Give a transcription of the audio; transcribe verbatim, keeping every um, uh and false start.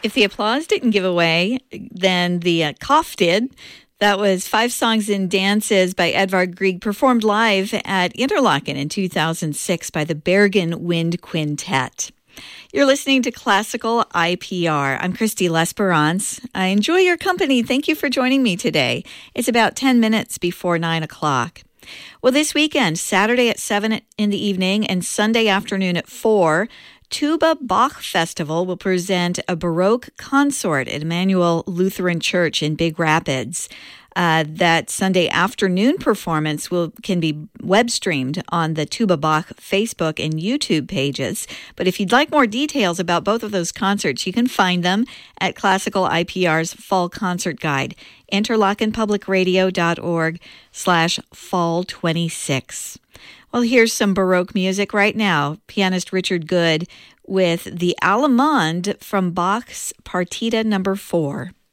If the applause didn't give away, then the uh, cough did. That was Five Songs and Dances by Edvard Grieg, performed live at Interlaken in two thousand six by the Bergen Wind Quintet. You're listening to Classical I P R. I'm Christy L'Esperance. I enjoy your company. Thank you for joining me today. It's about ten minutes before nine o'clock. Well, this weekend, Saturday at seven in the evening and Sunday afternoon at four, Tuba Bach Festival will present a Baroque consort at Emmanuel Lutheran Church in Big Rapids. Uh, that Sunday afternoon performance will can be web streamed on the Tuba Bach Facebook and YouTube pages. But if you'd like more details about both of those concerts, you can find them at Classical I P R's Fall Concert Guide, interlakenpublicradio.org slash fall 26. Well, here's some Baroque music right now. Pianist Richard Good with the Allemande from Bach's Partita number four.